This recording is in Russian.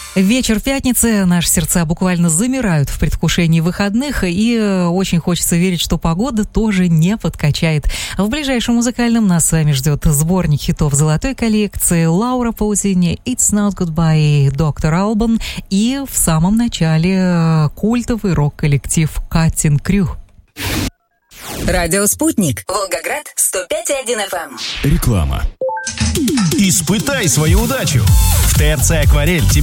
Вечер пятницы, наши сердца буквально замирают в предвкушении выходных, и очень хочется верить, что погода тоже не подкачает. В ближайшем музыкальном нас с вами ждет сборник хитов золотой коллекции Лаура Паузини, It's Not Goodbye, Доктор Албан, и в самом начале культовый рок-коллектив Cutting Crew. Радио «Спутник», Волгоград, 105,1 FM. Реклама. Испытай свою удачу. В ТРЦ «Акварель» тебе